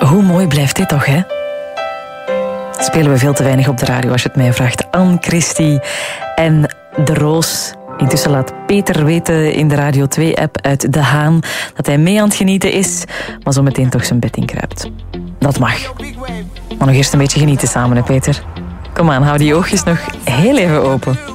Hoe mooi blijft dit toch, hè? Spelen we veel te weinig op de radio als je het mij vraagt. Anne Christie en De Roos. Intussen laat Peter weten in de Radio 2-app uit De Haan dat hij mee aan het genieten is, maar zo meteen toch zijn bed inkruipt. Dat mag. Maar nog eerst een beetje genieten samen, hè, Peter? Kom aan, hou die oogjes nog heel even open.